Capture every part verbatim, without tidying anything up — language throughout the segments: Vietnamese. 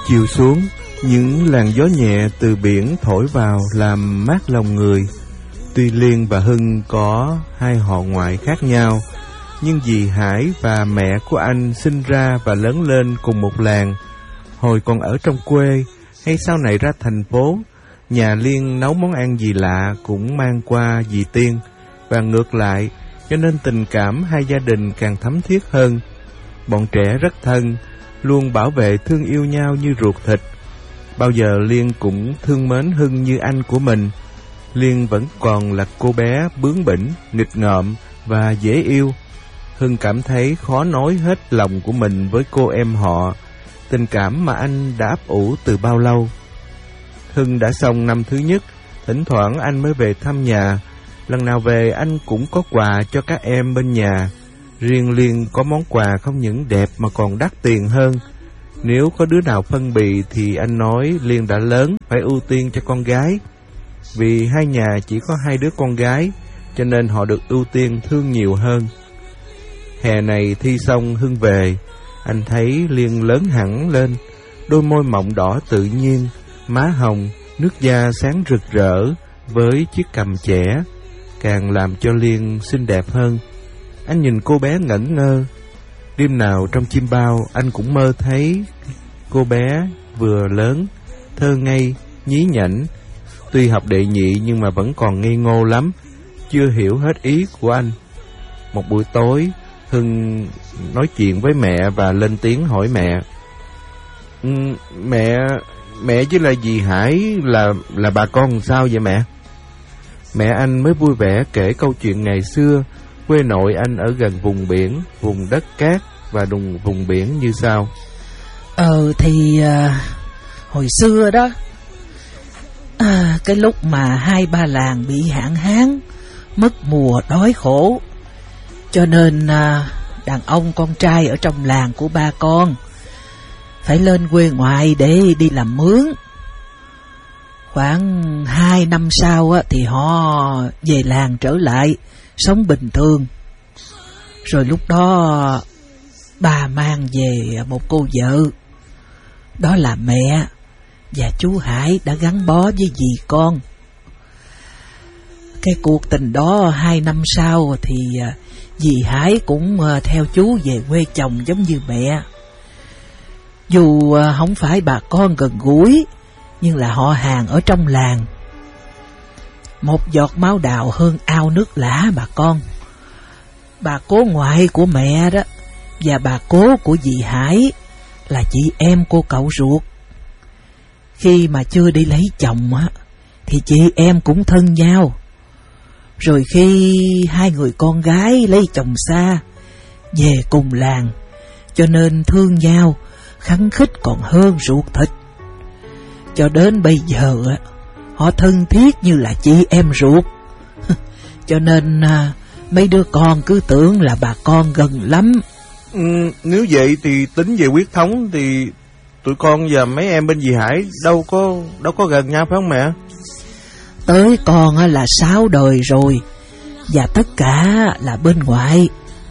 Chiều xuống, những làn gió nhẹ từ biển thổi vào làm mát lòng người. Tuy Liên và Hưng có hai họ ngoại khác nhau, nhưng dì Hải và mẹ của anh sinh ra và lớn lên cùng một làng. Hồi còn ở trong quê hay sau này ra thành phố, nhà Liên nấu món ăn gì lạ cũng mang qua dì Tiên, và ngược lại, cho nên tình cảm hai gia đình càng thấm thiết hơn. Bọn trẻ rất thân, luôn bảo vệ thương yêu nhau như ruột thịt. Bao giờ Liên cũng thương mến Hưng như anh của mình. Liên vẫn còn là cô bé bướng bỉnh, nghịch ngợm và dễ yêu. Hưng cảm thấy khó nói hết lòng của mình với cô em họ, tình cảm mà anh đã ấp ủ từ bao lâu. Hưng đã xong năm thứ nhất, thỉnh thoảng anh mới về thăm nhà. Lần nào về anh cũng có quà cho các em bên nhà. Riêng Liên có món quà không những đẹp mà còn đắt tiền hơn. Nếu có đứa nào phân bì thì anh nói Liên đã lớn, phải ưu tiên cho con gái. Vì hai nhà chỉ có hai đứa con gái, cho nên họ được ưu tiên thương nhiều hơn. Hè này thi xong Hưng về, anh thấy Liên lớn hẳn lên. Đôi môi mọng đỏ tự nhiên, má hồng, nước da sáng rực rỡ với chiếc cằm trẻ, càng làm cho Liên xinh đẹp hơn. Anh nhìn cô bé ngẩn ngơ. Đêm nào trong chim bao anh cũng mơ thấy cô bé vừa lớn, thơ ngây, nhí nhảnh. Tuy học đệ nhị nhưng mà vẫn còn ngây ngô lắm, chưa hiểu hết ý của anh. Một buổi tối, Hưng nói chuyện với mẹ và lên tiếng hỏi mẹ. Ừ, mẹ, mẹ với là dì Hải là là bà con sao vậy mẹ? Mẹ anh mới vui vẻ kể câu chuyện ngày xưa. Quê nội anh ở gần vùng biển, vùng đất cát và đùng vùng biển như sau. Ờ thì à, hồi xưa đó, à, cái lúc mà hai ba làng bị hạn hán, mất mùa đói khổ, cho nên à, đàn ông con trai ở trong làng của ba con phải lên quê ngoại để đi làm mướn. Khoảng hai năm sau á, thì họ về làng trở lại sống bình thường. Rồi lúc đó bà mang về một cô vợ, đó là mẹ, và chú Hải đã gắn bó với dì con. Cái cuộc tình đó hai năm sau thì dì Hải cũng theo chú về quê chồng giống như mẹ. Dù không phải bà con gần gũi, nhưng là họ hàng ở trong làng. Một giọt máu đào hơn ao nước lã bà con. Bà cố ngoại của mẹ đó và bà cố của dì Hải là chị em cô cậu ruột. Khi mà chưa đi lấy chồng á, thì chị em cũng thân nhau. Rồi khi hai người con gái lấy chồng xa, về cùng làng, cho nên thương nhau, khăng khít còn hơn ruột thịt. Cho đến bây giờ á, họ thân thiết như là chị em ruột. Cho nên à, mấy đứa con cứ tưởng là bà con gần lắm. Ừ, nếu vậy thì tính về huyết thống thì tụi con và mấy em bên dì Hải đâu có đâu có gần nhau phải không mẹ? Tới con á là sáu đời rồi, và tất cả là bên ngoại.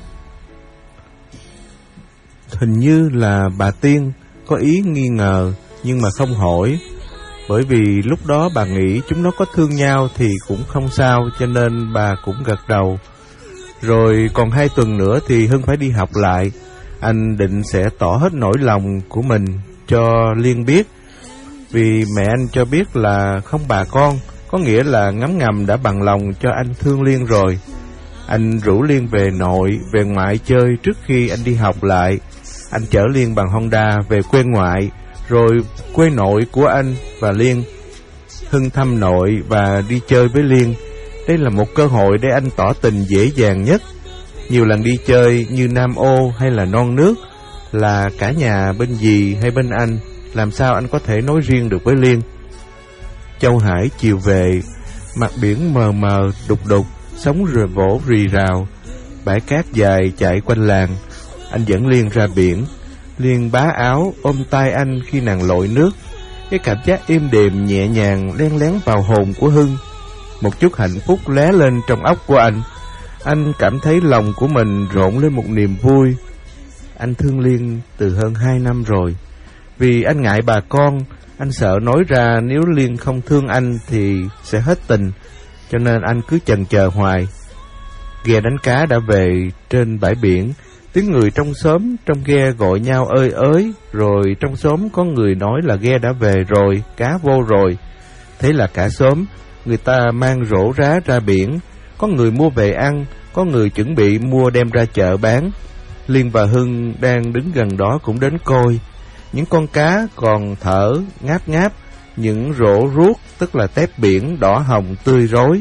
Hình như là bà Tiên có ý nghi ngờ nhưng mà không hỏi. Bởi vì lúc đó bà nghĩ chúng nó có thương nhau thì cũng không sao, cho nên bà cũng gật đầu. Rồi còn hai tuần nữa thì Hưng phải đi học lại. Anh định sẽ tỏ hết nỗi lòng của mình cho Liên biết. Vì mẹ anh cho biết là không bà con, có nghĩa là ngấm ngầm đã bằng lòng cho anh thương Liên rồi. Anh rủ Liên về nội, về ngoại chơi trước khi anh đi học lại. Anh chở Liên bằng Honda về quê ngoại, rồi quê nội của anh và Liên. Hưng thăm nội và đi chơi với Liên. Đây là một cơ hội để anh tỏ tình dễ dàng nhất. Nhiều lần đi chơi như Nam Ô hay là Non Nước, là cả nhà bên dì hay bên anh, làm sao anh có thể nói riêng được với Liên. Châu Hải chiều về, mặt biển mờ mờ đục đục, sóng rờ vỗ rì rào, bãi cát dài chạy quanh làng. Anh dẫn Liên ra biển. Liên bá áo ôm tay anh khi nàng lội nước. Cái cảm giác êm đềm nhẹ nhàng len lén vào hồn của Hưng. Một chút hạnh phúc lóe lên trong óc của anh. Anh cảm thấy lòng của mình rộn lên một niềm vui. Anh thương Liên từ hơn hai năm rồi. Vì anh ngại bà con, anh sợ nói ra nếu Liên không thương anh thì sẽ hết tình, cho nên anh cứ chần chờ hoài. Ghe đánh cá đã về trên bãi biển, tiếng người trong xóm trong ghe gọi nhau ơi ới, rồi trong xóm có người nói là ghe đã về rồi, cá vô rồi. Thế là cả xóm, người ta mang rổ rá ra biển, có người mua về ăn, có người chuẩn bị mua đem ra chợ bán. Liên và Hưng đang đứng gần đó cũng đến coi. Những con cá còn thở ngáp ngáp, những rổ ruốc tức là tép biển đỏ hồng tươi rói.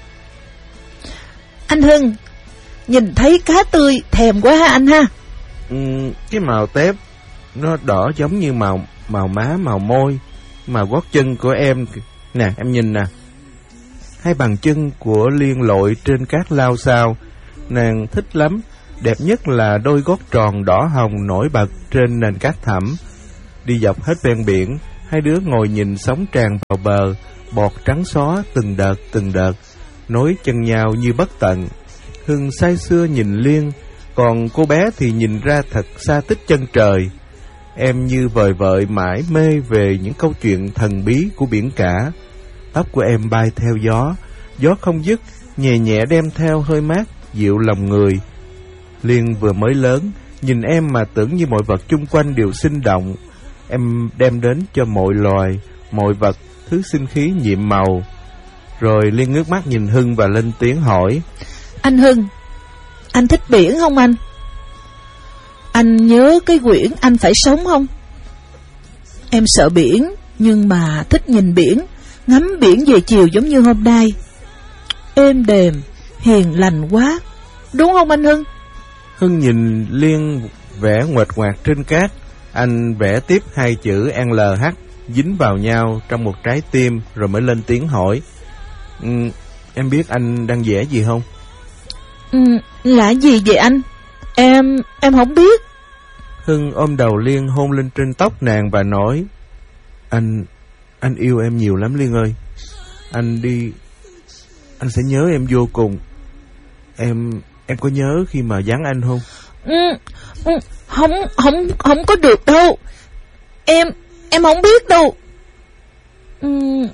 Anh Hưng, nhìn thấy cá tươi thèm quá ha anh ha. Ừ, cái màu tép nó đỏ giống như màu màu má, màu môi, màu gót chân của em. Nè, em nhìn nè. Hai bàn chân của Liên lội trên cát lao xao, nàng thích lắm. Đẹp nhất là đôi gót tròn đỏ hồng nổi bật trên nền cát thẳm. Đi dọc hết ven biển, hai đứa ngồi nhìn sóng tràn vào bờ, bọt trắng xóa từng đợt từng đợt, nối chân nhau như bất tận. Hưng say sưa nhìn Liên, còn cô bé thì nhìn ra thật xa tích chân trời. Em như vời vợi mãi mê về những câu chuyện thần bí của biển cả. Tóc của em bay theo gió, gió không dứt, nhẹ nhẹ đem theo hơi mát, dịu lòng người. Liên vừa mới lớn, nhìn em mà tưởng như mọi vật chung quanh đều sinh động. Em đem đến cho mọi loài, mọi vật, thứ sinh khí nhiệm màu. Rồi Liên ngước mắt nhìn Hưng và lên tiếng hỏi: Anh Hưng, anh thích biển không anh? Anh nhớ cái quyển Anh Phải Sống không? Em sợ biển, nhưng mà thích nhìn biển, ngắm biển về chiều giống như hôm nay. Êm đềm, hiền lành quá, đúng không anh Hưng? Hưng nhìn Liên vẽ nguệch ngoạc trên cát. Anh vẽ tiếp hai chữ N L H dính vào nhau trong một trái tim, rồi mới lên tiếng hỏi: ừ, em biết anh đang vẽ gì không? Ừ, là gì vậy anh? Em, em không biết. Hưng ôm đầu Liên hôn lên trên tóc nàng và nói: Anh, anh yêu em nhiều lắm Liên ơi. Anh đi, anh sẽ nhớ em vô cùng. Em, em có nhớ khi mà vắng anh không? Ừ, ừ, không, không, không có được đâu. Em, em không biết đâu. Ừ,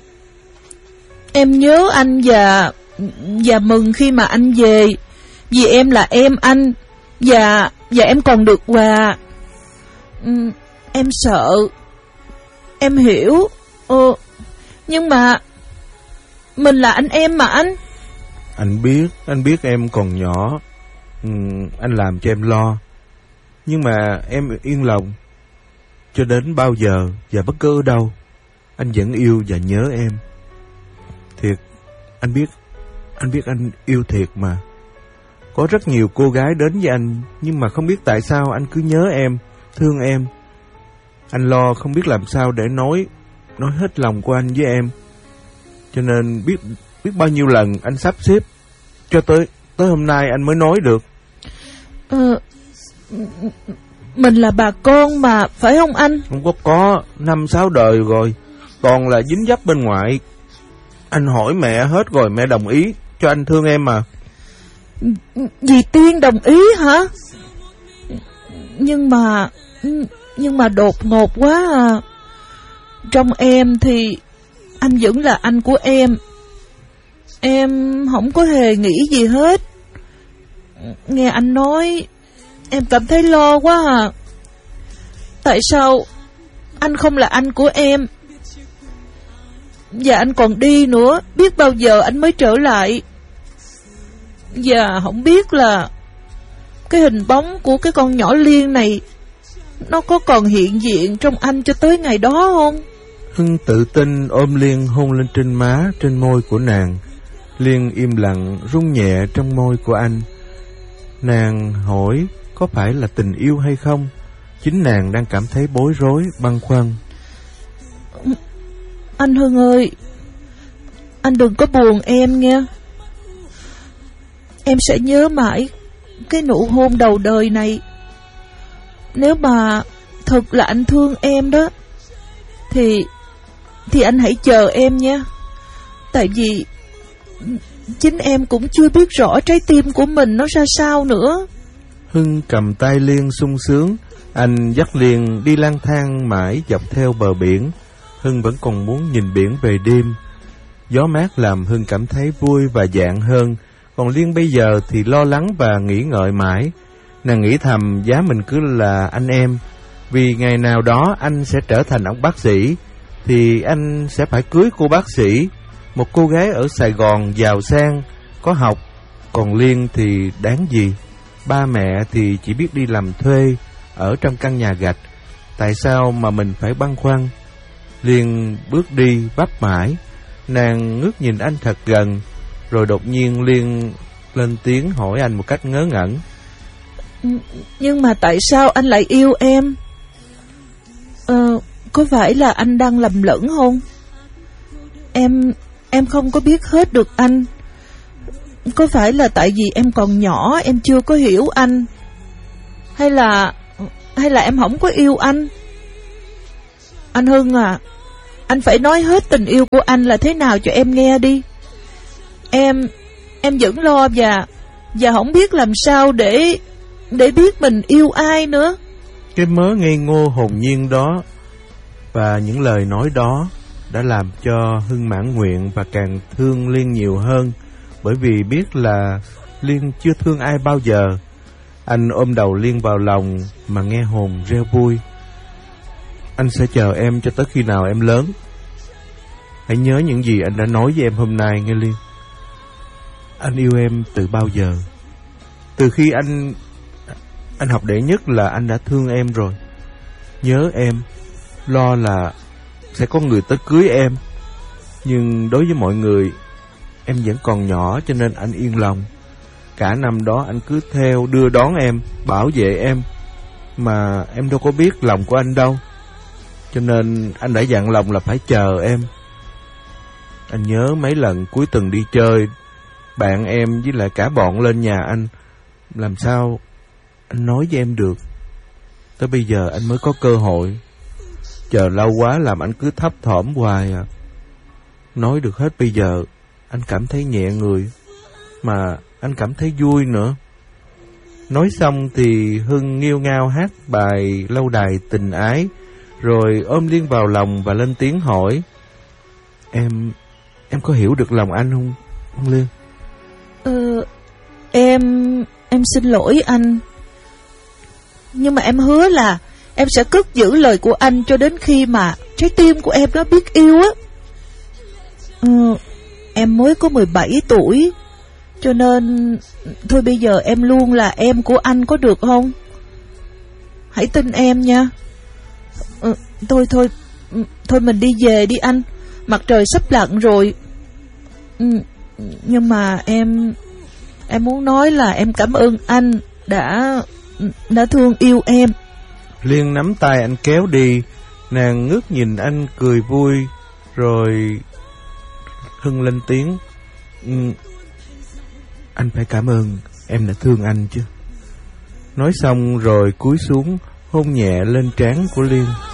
em nhớ anh và, và mừng khi mà anh về. Vì em là em anh, và, và em còn được quà. Ừ, em sợ. Em hiểu. Ờ, nhưng mà mình là anh em mà anh. Anh biết, anh biết em còn nhỏ. Ừ, anh làm cho em lo. Nhưng mà em yên lòng. Cho đến bao giờ và bất cứ ở đâu, anh vẫn yêu và nhớ em. Thiệt, anh biết, anh biết anh yêu thiệt mà. Có rất nhiều cô gái đến với anh, nhưng mà không biết tại sao anh cứ nhớ em, thương em. Anh lo không biết làm sao để nói, nói hết lòng của anh với em. Cho nên biết, biết bao nhiêu lần anh sắp xếp, cho tới, tới hôm nay anh mới nói được. Ờ, mình là bà con mà, phải không anh? Không có có, năm sáu đời rồi, còn là dính dấp bên ngoại. Anh hỏi mẹ hết rồi, mẹ đồng ý cho anh thương em mà. Dì Tiên đồng ý hả? Nhưng mà, nhưng mà đột ngột quá à. Trong em thì anh vẫn là anh của em. Em không có hề nghĩ gì hết. Nghe anh nói, em cảm thấy lo quá à. Tại sao anh không là anh của em? Và anh còn đi nữa, biết bao giờ anh mới trở lại. Và không biết là cái hình bóng của cái con nhỏ Liên này nó có còn hiện diện trong anh cho tới ngày đó không? Hưng tự tin ôm Liên hôn lên trên má, trên môi của nàng. Liên im lặng rung nhẹ trong môi của anh. Nàng hỏi có phải là tình yêu hay không? Chính nàng đang cảm thấy bối rối, băn khoăn. Anh Hưng ơi, anh đừng có buồn em nghe. Em sẽ nhớ mãi cái nụ hôn đầu đời này. Nếu mà thật là anh thương em đó, Thì Thì anh hãy chờ em nha. Tại vì chính em cũng chưa biết rõ trái tim của mình nó ra sao nữa. Hưng cầm tay Liên sung sướng. Anh dắt Liên đi lang thang mãi dọc theo bờ biển. Hưng vẫn còn muốn nhìn biển về đêm. Gió mát làm Hưng cảm thấy vui và dạng hơn. Còn Liên bây giờ thì lo lắng và nghĩ ngợi mãi. Nàng nghĩ thầm giá mình cứ là anh em. Vì ngày nào đó anh sẽ trở thành ông bác sĩ, thì anh sẽ phải cưới cô bác sĩ, một cô gái ở Sài Gòn giàu sang, có học. Còn Liên thì đáng gì? Ba mẹ thì chỉ biết đi làm thuê ở trong căn nhà gạch. Tại sao mà mình phải băn khoăn? Liên bước đi vấp mãi. Nàng ngước nhìn anh thật gần. Rồi đột nhiên Liên lên tiếng hỏi anh một cách ngớ ngẩn. Nhưng mà tại sao anh lại yêu em? Ờ, có phải là anh đang lầm lẫn không? Em, em không có biết hết được anh. Có phải là tại vì em còn nhỏ, em chưa có hiểu anh? Hay là, hay là em không có yêu anh? Anh Hưng à, anh phải nói hết tình yêu của anh là thế nào cho em nghe đi. Em, em vẫn lo và, và không biết làm sao để, để biết mình yêu ai nữa. Cái mớ ngây ngô hồn nhiên đó và những lời nói đó đã làm cho Hưng mãn nguyện và càng thương Liên nhiều hơn. Bởi vì biết là Liên chưa thương ai bao giờ. Anh ôm đầu Liên vào lòng mà nghe hồn reo vui. Anh sẽ chờ em cho tới khi nào em lớn. Hãy nhớ những gì anh đã nói với em hôm nay nghe Liên. Anh yêu em từ bao giờ. Từ khi anh Anh học đệ nhất là anh đã thương em rồi. Nhớ em, lo là sẽ có người tới cưới em. Nhưng đối với mọi người, em vẫn còn nhỏ cho nên anh yên lòng. Cả năm đó anh cứ theo đưa đón em, bảo vệ em, mà em đâu có biết lòng của anh đâu. Cho nên anh đã dặn lòng là phải chờ em. Anh nhớ mấy lần cuối tuần đi chơi, bạn em với lại cả bọn lên nhà anh, làm sao anh nói với em được. Tới bây giờ anh mới có cơ hội. Chờ lâu quá làm anh cứ thấp thỏm hoài à. Nói được hết bây giờ, anh cảm thấy nhẹ người, mà anh cảm thấy vui nữa. Nói xong thì Hưng nghêu ngao hát bài Lâu Đài Tình Ái, rồi ôm Liên vào lòng và lên tiếng hỏi. Em, em có hiểu được lòng anh không, không Liên? Ờ, em, em xin lỗi anh. Nhưng mà em hứa là em sẽ cất giữ lời của anh cho đến khi mà trái tim của em nó biết yêu á. Ừ, em mới có mười bảy tuổi, cho nên thôi bây giờ em luôn là em của anh có được không? Hãy tin em nha. Ừ, thôi thôi thôi mình đi về đi anh. Mặt trời sắp lặn rồi. Ừ, nhưng mà em em muốn nói là em cảm ơn anh đã đã thương yêu em. Liên nắm tay anh kéo đi. Nàng ngước nhìn anh cười vui. Rồi Hưng lên tiếng. Ừ, anh phải cảm ơn em đã thương anh chứ. Nói xong rồi cúi xuống hôn nhẹ lên trán của Liên.